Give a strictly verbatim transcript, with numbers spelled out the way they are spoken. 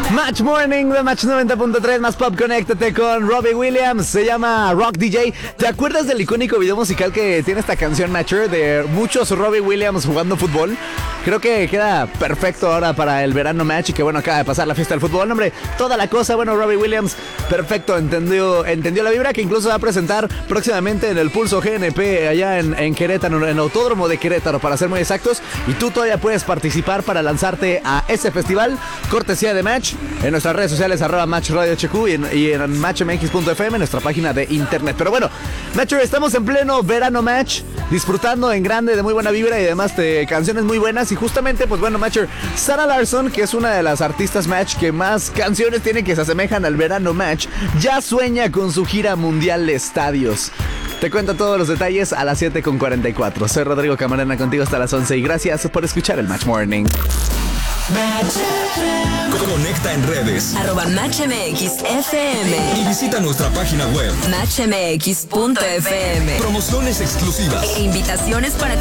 Match Morning de Match noventa punto tres, más pop, conéctate con Robbie Williams. Se llama Rock D J. ¿Te acuerdas del icónico video musical que tiene esta canción Matcher de muchos Robbie Williams jugando fútbol? Creo que queda perfecto ahora para el verano Match y que bueno, acaba de pasar la fiesta del fútbol. Hombre, toda la cosa, bueno, Robbie Williams, perfecto, entendió, entendió la vibra, que incluso va a presentar próximamente en el Pulso G N P allá en, en Querétaro, en el Autódromo de Querétaro, para ser muy exactos. Y tú todavía puedes participar para lanzarte a ese festival, cortesía de Match, en nuestras redes sociales, arroba Match Radio H Q y en, y en match m x punto f m, en nuestra página de internet. Pero bueno, Matcher, estamos en pleno verano Match, disfrutando en grande de muy buena vibra y además de canciones muy buenas. Y justamente, pues bueno, Matcher, Sarah Larsson, que es una de las artistas Match que más canciones tiene que se asemejan al verano Match, ya sueña con su gira mundial de estadios. Te cuento todos los detalles a las siete con cuarenta y cuatro. Soy Rodrigo Camarena, contigo hasta las once y gracias por escuchar el Match Morning. Conecta en redes arroba Match M X F M y visita nuestra página web match m x punto f m. Promociones exclusivas E invitaciones para